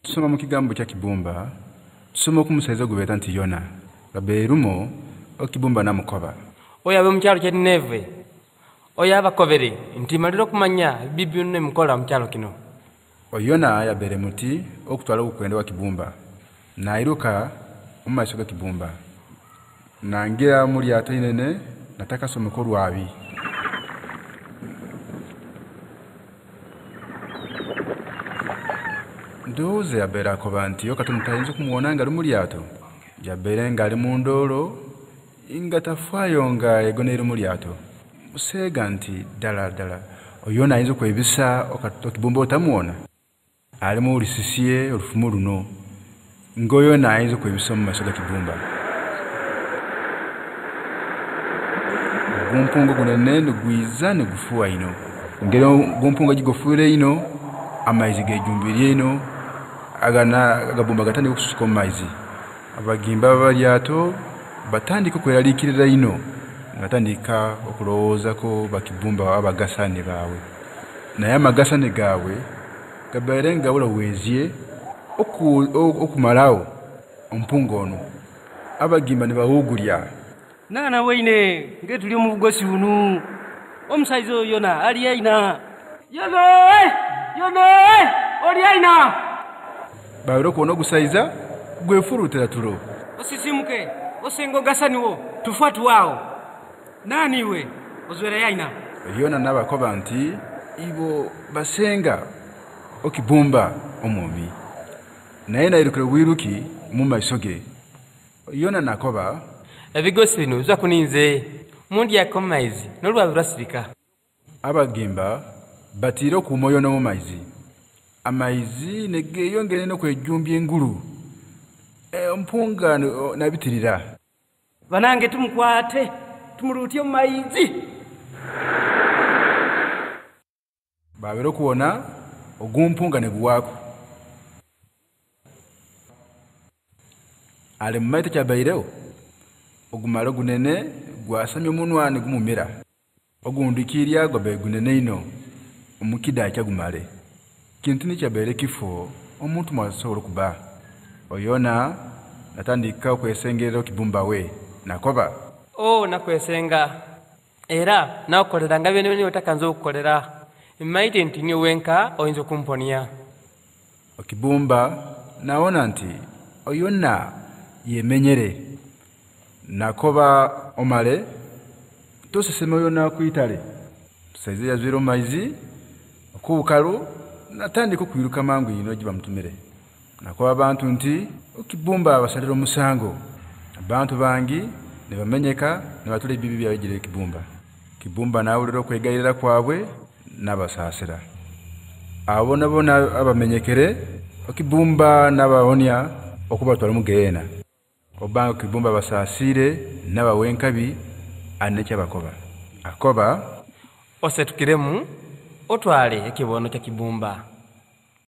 Tusoma mu kigambo kya Kibumba, tusoma okumusaiza gubeta nti Yona. Gaberumo okibumba namukoba. Oya abe mukyalo kye Nineve. Oya abakobere nti maliro kumanya bibyo ne mukola mukyalo kino. Oyona yabere muti okutwala okukwenda wa Kibumba. Nairuka mu maiso ga Kibumba. Nangira muri ate inene nataka someko lwabi. Ndoze yabera akoba nti yo katonda tayinza kumuwona nga ali mu lyato. Yabere nga ali mu ndolo inga tafayo nga egonera mu lyato. Musega nti dala Oyona ayinza kwebisa Kibumba otamuwona. Ali mu lisisiye olufumu luno. Ngoyona ayinza kwebisa mu maiso ga Kibumba. Gumpungo gunene nugwiza negufuwa ino. Ngero gumpungo gigofuire ino amaizi gejumbiriye ino agabumba gatandika okusuka mu maizi. Abagimba balyato batandika kweralikirira ino batandika okulowooza ko bakibumba abagasane bawe. Naye amagasane gawe gabaire nga weziye okumalawo ompungo ono. Abagimba ne bawugulya. Nana weine ngetuli mu bugosi bunu. Omusaiza Yona ali aina. Yona oli aina. Bawero kuona gusaiza gwefurutira tulo. Osisimuke osengo gasaniwo tufuatu wao. Nani we ozwere aina. Yona nabakoba nti ibo basenga okibumba omubi. Naye nairukire wiruki mu maiso ge. Yona nakoba Ebigosi bino za kuninze mundi yakomaizi nolwabi lwasirika. Abagimba batira ku moyo no maizi. Amaizi negeyongere no kwejumbye engulu. Mpunga nabitirira. Banange tumukwate tumurutiye mu maizi. Babero kuona ogumpunga neguwako. Ale mmaite kyabaireo ogumalo gunene gwasamye omunwa ne gumumira. Ogundikirya gobe gunene ino omukida kyagumale. Kintu ni kyabere kifo omuntu mwasobola kuba. Oyona natandika okwesengera Kibumba we nakoba. Nakwesenga. Era nakolera nga bene otakanza okukolera. Mmaite nti ni wenka oyinza kumponia. Kibumba naona nti Oyona yemenyere. Nakoba omale tosesema Oyona kuitale. Saize yazwiro maizi okubukalu natandika okwiruka mangu yino giba mutumire. Nakoba abantu nti Kibumba abasalira omusango. Abantu bangi ne bamenyeka ne batule bibi byagire Kibumba. Kibumba nawulira okwegayirira kwabwe nabasasira. Abona bona abamenyekere Kibumba nabaonya okubatwala mu geena. Obanga Kibumba basasire nabawenkabi anekya bakoba. Akoba osetukiremu otwale ekibono kya Kibumba.